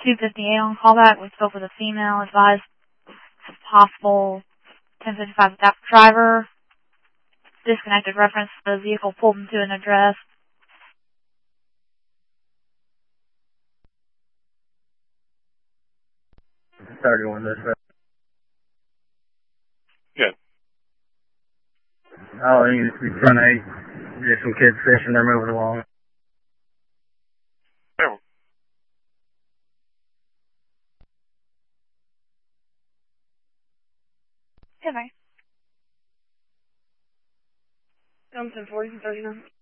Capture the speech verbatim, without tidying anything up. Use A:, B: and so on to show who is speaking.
A: two fifty-eight on callback. We spoke with a female, advised if possible ten fifty-five driver, disconnected reference to the vehicle pulled into an address.
B: thirty-one this way.
C: Good.
B: Oh, you can see front eight. Just some kids fishing, they're moving along.
C: Oh.
A: Okay. Johnson forty thirty-nine.